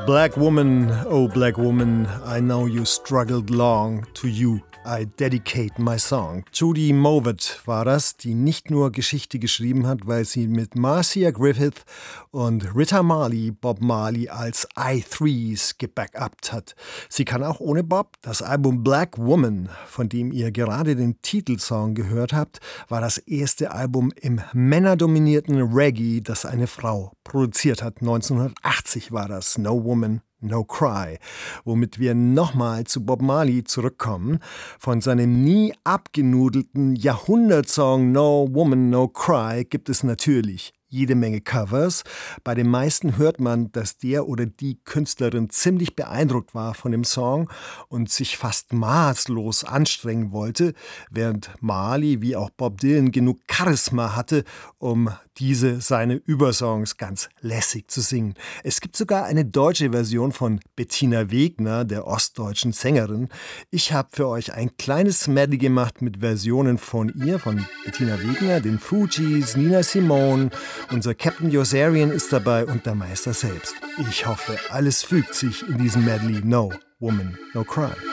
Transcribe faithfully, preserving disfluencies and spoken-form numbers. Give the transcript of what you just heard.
Black woman, oh black woman, I know you struggled long. To you I dedicate my song. Judy Mowatt war das, die nicht nur Geschichte geschrieben hat, weil sie mit Marcia Griffith und Rita Marley Bob Marley als I Threes gebackupt hat. Sie kann auch ohne Bob. Das Album Black Woman, von dem ihr gerade den Titelsong gehört habt, war das erste Album im männerdominierten Reggae, das eine Frau produziert hat. neunzehnhundertachtzig war das. No Woman, No Cry, womit wir nochmal zu Bob Marley zurückkommen. Von seinem nie abgenudelten Jahrhundertsong No Woman, No Cry gibt es natürlich jede Menge Covers. Bei den meisten hört man, dass der oder die Künstlerin ziemlich beeindruckt war von dem Song und sich fast maßlos anstrengen wollte, während Marley wie auch Bob Dylan genug Charisma hatte, um diese seine Übersongs ganz lässig zu singen. Es gibt sogar eine deutsche Version von Bettina Wegner, der ostdeutschen Sängerin. Ich habe für euch ein kleines Medley gemacht mit Versionen von ihr, von Bettina Wegner, den Fugees, Nina Simone. Unser Captain Yossarian ist dabei und der Meister selbst. Ich hoffe, alles fügt sich in diesem Medley No Woman, No Cry.